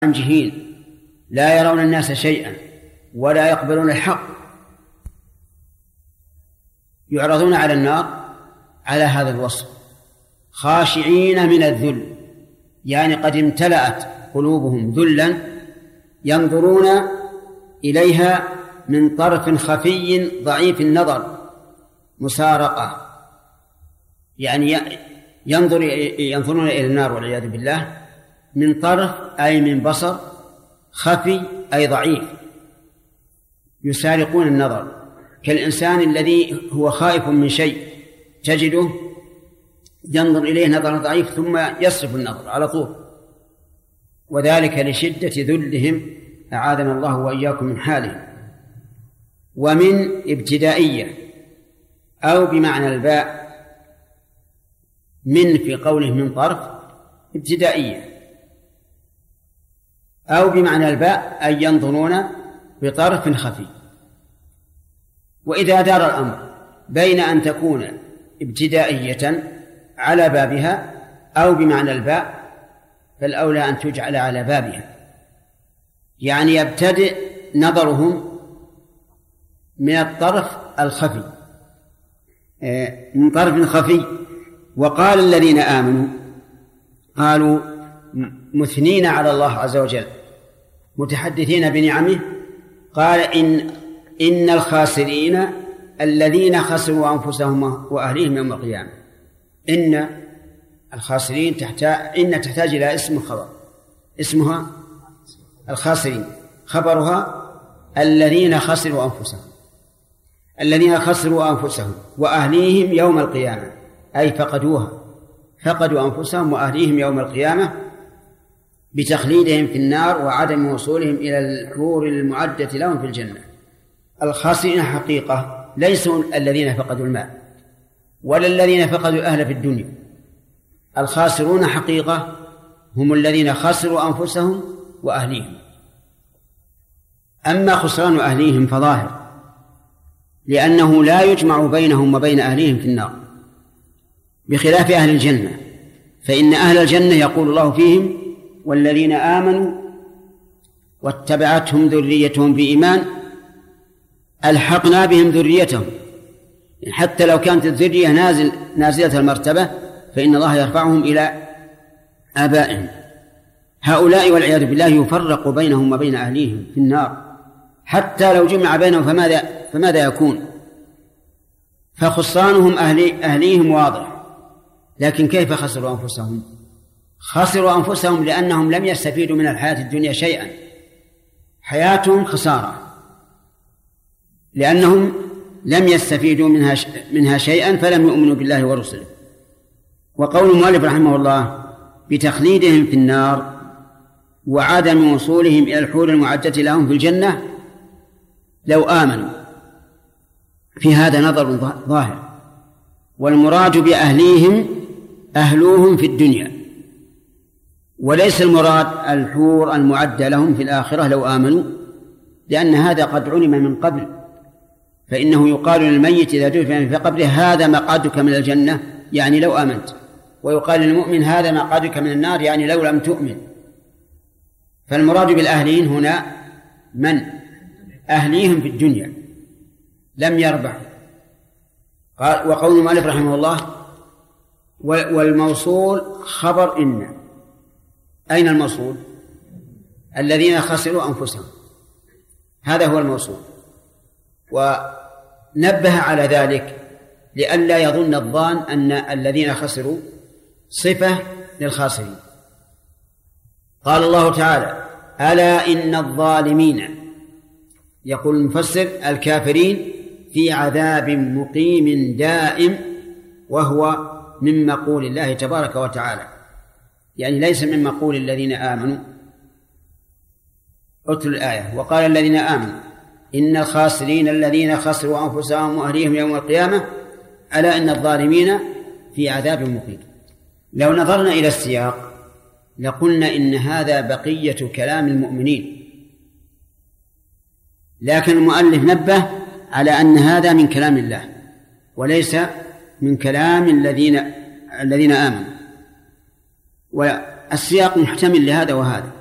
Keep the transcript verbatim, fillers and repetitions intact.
جهين لا يرون الناس شيئا ولا يقبلون الحق يعرضون على النار على هذا الوصف خاشعين من الذل، يعني قد امتلأت قلوبهم ذلا ينظرون إليها من طرف خفي ضعيف النظر مسارقة، يعني ينظر ينظرون إلى النار والعياذ بالله من طرف أي من بصر خفي أي ضعيف، يسارقون النظر كالإنسان الذي هو خائف من شيء تجده ينظر إليه نظر ضعيف ثم يصرف النظر على طول، وذلك لشدة ذلهم أعاذنا الله وإياكم من حالهم. ومن ابتدائية أو بمعنى الباء من في قوله من طرف ابتدائية، أو بمعنى الباء أن ينظرون بطرف خفي. وإذا دار الأمر بين أن تكون ابتدائية على بابها أو بمعنى الباء فالأولى أن تجعل على بابها، يعني يبتدئ نظرهم من الطرف الخفي من طرف خفي. وقال الذين آمنوا قالوا مثنين على الله عز وجل متحدثين بنعمه، قال إن إن الخاسرين الذين خسروا أنفسهم وأهليهم يوم القيامة. إن الخاسرين تحتاج إن تحتاج إلى اسم خبر، اسمها الخاسرين، خبرها الذين خسروا أنفسهم، الذين خسروا أنفسهم وأهليهم يوم القيامة، أي فقدوها، فقدوا أنفسهم وأهليهم يوم القيامة بتخليدهم في النار وعدم وصولهم إلى الحور المعدة لهم في الجنة. الخاسرين حقيقة ليسوا الذين فقدوا المال ولا الذين فقدوا الأهل في الدنيا، الخاسرون حقيقة هم الذين خسروا أنفسهم وأهليهم. أما خسران أهليهم فظاهر، لأنه لا يجمع بينهم وبين أهليهم في النار، بخلاف أهل الجنة، فإن أهل الجنة يقول الله فيهم والذين آمنوا واتبعتهم ذريتهم بإيمان ألحقنا بهم ذريتهم، حتى لو كانت الذرية نازل نازلة المرتبة فإن الله يرفعهم إلى آبائهم. هؤلاء والعياذ بالله يفرق بينهم وبين أهليهم في النار، حتى لو جمع بينهم فماذا, فماذا يكون؟ فخسرانهم أهلي أهليهم واضح، لكن كيف خسروا أنفسهم؟ خسروا أنفسهم لأنهم لم يستفيدوا من الحياة الدنيا شيئا، حياتهم خسارة لأنهم لم يستفيدوا منها منها شيئا فلم يؤمنوا بالله ورسله. وقول المؤلف رحمه الله بتخليدهم في النار وعدم وصولهم إلى الحور المعدة لهم في الجنة لو آمنوا، في هذا نظر ظاهر، والمراد بأهليهم أهلوهم في الدنيا، وليس المراد الحور المعدة لهم في الآخرة لو آمنوا، لأن هذا قد علم من قبل، فإنه يقال للميت إذا دفن في قبره هذا مقعدك من الجنة، يعني لو آمنت، ويقال للمؤمن هذا مقعدك من النار، يعني لو لم تؤمن. فالمراد بالأهلين هنا من أهليهم في الدنيا لم يربح. قال وقول المؤلف رحمه الله والموصول خبر إن، أين الموصول؟ الذين خسروا أنفسهم، هذا هو الموصول. ونبه على ذلك لئلا يظن الظان أن الذين خسروا صفة للخاسرين. قال الله تعالى ألا إن الظالمين، يقول المفسر الكافرين، في عذاب مقيم دائم، وهو من مقول الله تبارك وتعالى، يعني ليس من مقول الذين آمنوا. اتلوا الآية وقال الذين آمنوا إن الخاسرين الذين خسروا أنفسهم وأهليهم يوم القيامة ألا إن الظالمين في عذاب مقيم. لو نظرنا إلى السياق لقلنا إن هذا بقية كلام المؤمنين، لكن المؤلف نبه على أن هذا من كلام الله وليس من كلام الذين الذين آمنوا، والسياق محتمل لهذا وهذا.